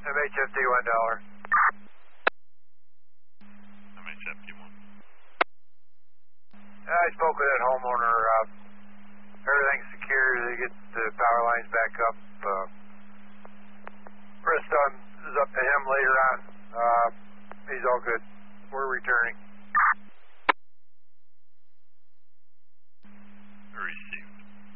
MHFD $1. MHFD1. I spoke with that homeowner. Everything's secure. They get the power lines back up. Rest is up to him later on. He's all good. We're returning. Received.